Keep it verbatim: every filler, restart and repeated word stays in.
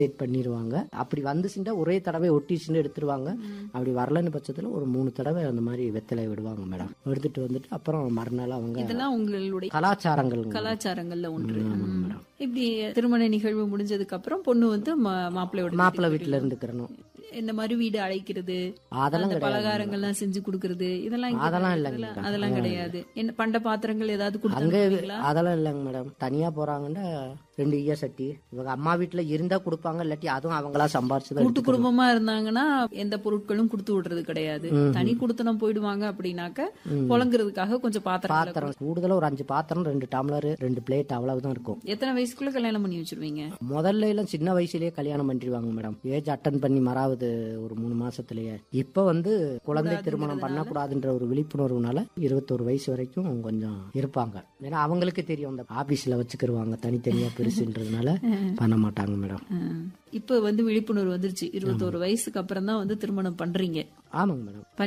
Date பண்ணிடுவாங்க. அப்படி வந்துச்சுட்டா ஒரே தடவை ஒட்டிச்சுன்னு எடுத்துருவாங்க. அப்படி வரலன்னு பட்சத்துல ஒரு மூணு தடவை அந்த மாதிரி வெத்தலை விடுவாங்க மேடம். எடுத்துட்டு வந்துட்டு அப்புறம் மறுநாள் அவங்க இதெல்லாம் உங்களுடைய கலாச்சாரங்கள் கலாச்சாரங்கள்ல ஒன்று. ஆமாங்க மேடம். இப்படி திருமண நிகழ்வு முடிஞ்சதுக்கு அப்புறம் பொண்ணு வந்து மா- மாப்பிள்ளையோட மாப்பிள்ளை வீட்டுல இருந்துக்கிறணும். இந்த மாதிரி வீடு அழைக்கிறது, அதெல்லாம் அந்த கிடையாது. பலகாரங்கள்லாம் செஞ்சு குடுக்கறது, இதெல்லாம் இங்க அதெல்லாம் நடக்குதுல்ல? இல்லைங்க மேடம். அதெல்லாம் கிடையாது. என்ன பண்ட பாத்திரங்கள் ஏதாவது அங்க கொடுத்தாங்களா? அதெல்லாம் இல்லைங்க மேடம். தனியா போறாங்கன்னா ரெண்டு ஈய சட்டி இவங்க அம்மா வீட்டுல இருந்தா கொடுப்பாங்க, இல்லாட்டி அதுவும் அவங்களா சம்பாரிச்சுதான் கூட்டு குடும்பமா இருந்தாங்கன்னா எந்த பொருட்களும் கொடுத்து விடுறது கிடையாது. தனி குடுத்தனம் போயிடுவாங்க அப்படின்னாக்க புழங்குறதுக்காக கொஞ்சம் பாத்திரம். பாத்திரம் கூடுதலா ஒரு அஞ்சு பாத்திரம், ரெண்டு டம்ளர், ரெண்டு பிளேட் அவ்வளவுதான் இருக்கும். எத்தனை வயசுக்குள்ள கல்யாணம் பண்ணி வச்சிருவீங்க? முதல்ல எல்லாம் சின்ன வயசுலயே கல்யாணம் பண்ணிடுவாங்க மேடம். ஏஜ் அட்டன் பண்ணி மறாவது ஒரு மூணு மாசத்துலயே. இப்ப வந்து குழந்தை திருமணம் பண்ணக்கூடாதுன்ற ஒரு விழிப்புணர்வுனால இருபத்தோரு வயசு வரைக்கும் கொஞ்சம் இருப்பாங்க. ஏன்னா அவங்களுக்கு தெரியும் அந்த ஆபீஸ்ல வச்சுக்கிருவாங்க தனித்தனியா பெருசுன்றதுனால பண்ண மாட்டாங்க மேடம். இப்ப வந்து விழிப்புணர்வு வந்துருச்சு. இருபத்தோரு வயசுக்கு அப்புறம் தான் வந்து திருமணம் பண்றீங்க. ஆமாங்க மேடம்.